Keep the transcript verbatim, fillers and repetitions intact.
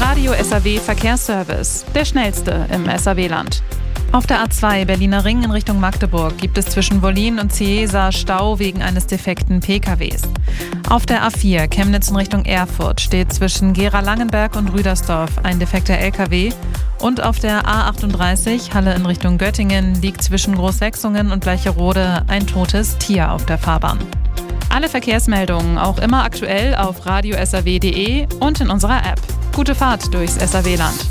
Radio S A W Verkehrsservice, der schnellste im S A W-Land. Auf der A zwei Berliner Ring in Richtung Magdeburg gibt es zwischen Wollin und Ciesa Stau wegen eines defekten P K Ws. Auf der A vier Chemnitz in Richtung Erfurt steht zwischen Gera-Langenberg und Rüdersdorf ein defekter L K W. Und auf der A achtunddreißig Halle in Richtung Göttingen liegt zwischen Großwechsungen und Bleicherode ein totes Tier auf der Fahrbahn. Alle Verkehrsmeldungen auch immer aktuell auf radio s a w punkt d e und in unserer App. Gute Fahrt durchs S A W-Land.